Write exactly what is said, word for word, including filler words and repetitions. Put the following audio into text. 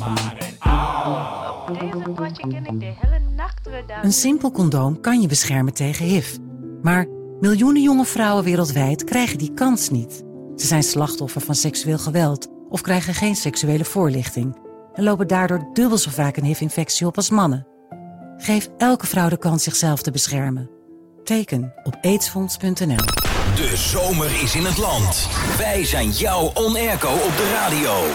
Op deze potje ken ik de hele nacht weer dansen. Een simpel condoom kan je beschermen tegen H I V. Maar miljoenen jonge vrouwen wereldwijd krijgen die kans niet. Ze zijn slachtoffer van seksueel geweld of krijgen geen seksuele voorlichting en lopen daardoor dubbel zo vaak een H I V-infectie op als mannen. Geef elke vrouw de kans zichzelf te beschermen. Teken op aidsfonds punt n l. De zomer is in het land. Wij zijn jouw On Airco op de radio.